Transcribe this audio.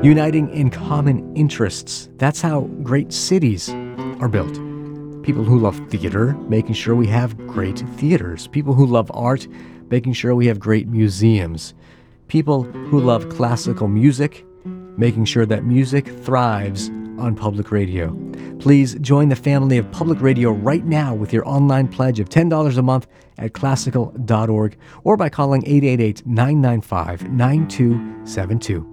Uniting in common interests. That's how great cities are built. People who love theater, making sure we have great theaters. People who love art, making sure we have great museums. People who love classical music, making sure that music thrives on public radio. Please join the family of public radio right now with your online pledge of $10 a month at classical.org or by calling 888-995-9272.